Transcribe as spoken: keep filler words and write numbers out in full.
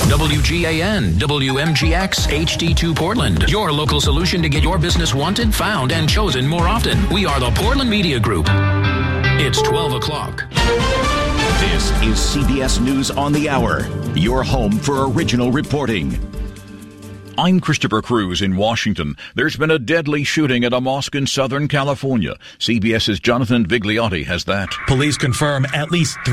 W G A N, W M G X, H D two Portland. Your local solution to get your business wanted, found, and chosen more often. We are the Portland Media Group. It's twelve o'clock. This is C B S News on the Hour, your home for original reporting. I'm Christopher Cruz in Washington. There's been a deadly shooting at a mosque in Southern California. CBS's Jonathan Vigliotti has that. Police confirm at least